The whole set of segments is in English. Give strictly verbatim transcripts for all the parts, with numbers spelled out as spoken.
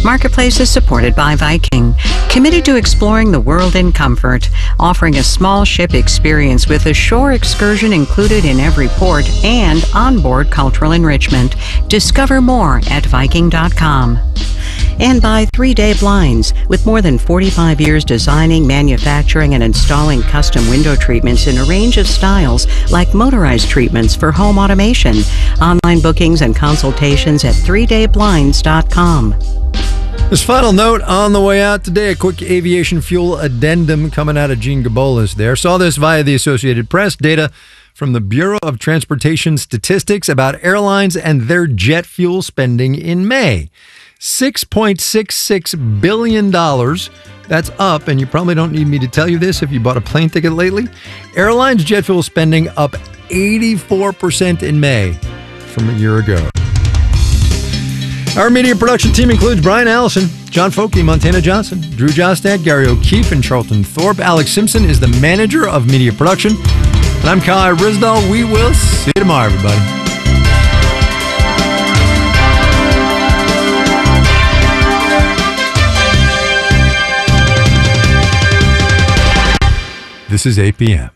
Marketplace is supported by Viking, committed to exploring the world in comfort, offering a small ship experience with a shore excursion included in every port and onboard cultural enrichment. Discover more at Viking dot com. And by three day Blinds, with more than forty-five years designing, manufacturing, and installing custom window treatments in a range of styles like motorized treatments for home automation. Online bookings and consultations at three day blinds dot com. This final note on the way out today, a quick aviation fuel addendum coming out of Gene Gabolis there. Saw this via the Associated Press. Data from the Bureau of Transportation Statistics about airlines and their jet fuel spending in May. six point six six billion dollars. That's up, and you probably don't need me to tell you this if you bought a plane ticket lately. Airlines jet fuel spending up eighty-four percent in May from a year ago. Our media production team includes Brian Allison, John Folke, Montana Johnson, Drew Jostad, Gary O'Keefe, and Charlton Thorpe. Alex Simpson is the manager of media production. And I'm Kai Risdall. We will see you tomorrow, everybody. This is eight p.m.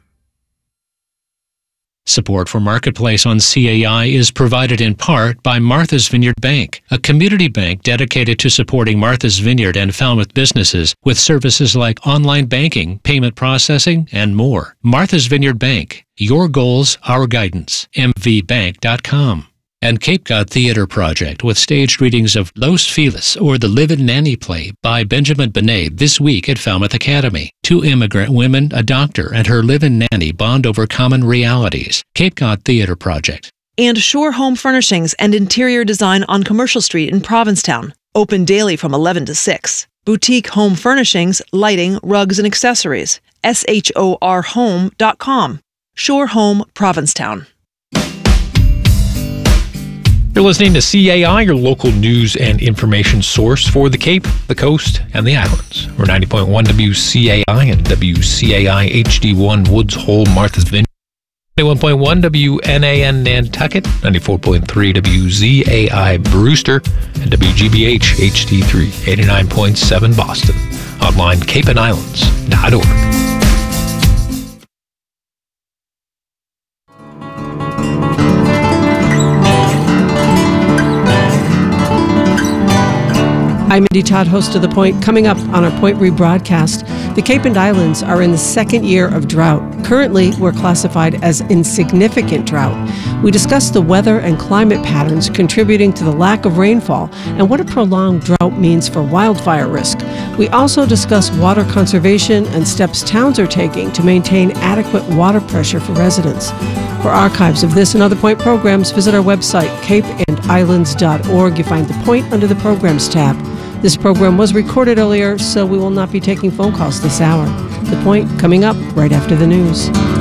Support for Marketplace on C A I is provided in part by Martha's Vineyard Bank, a community bank dedicated to supporting Martha's Vineyard and Falmouth businesses with services like online banking, payment processing, and more. Martha's Vineyard Bank, your goals, our guidance. m v bank dot com. And Cape Cod Theater Project with staged readings of Los Feliz, or The Live-In Nanny Play by Benjamin Benet this week at Falmouth Academy. Two immigrant women, a doctor, and her live-in nanny bond over common realities. Cape Cod Theater Project. And Shore Home Furnishings and Interior Design on Commercial Street in Provincetown. Open daily from eleven to six. Boutique Home Furnishings, Lighting, Rugs, and Accessories. S H O R home dot com. Shore Home, Provincetown. You're listening to C A I, your local news and information source for the Cape, the Coast, and the Islands. We're ninety point one W C A I and W C A I H D one Woods Hole, Martha's Vineyard. ninety-one point one W N A N Nantucket, ninety-four point three W Z A I Brewster, and W G B H H D three, eighty-nine point seven Boston. Online, cape and islands dot org. I'm Mindy Todd, host of The Point. Coming up on our Point rebroadcast, the Cape and Islands are in the second year of drought. Currently, we're classified as insignificant drought. We discuss the weather and climate patterns contributing to the lack of rainfall and what a prolonged drought means for wildfire risk. We also discuss water conservation and steps towns are taking to maintain adequate water pressure for residents. For archives of this and other Point programs, visit our website, cape and islands dot org. You find The Point under the Programs tab. This program was recorded earlier, so we will not be taking phone calls this hour. The Point coming up right after the news.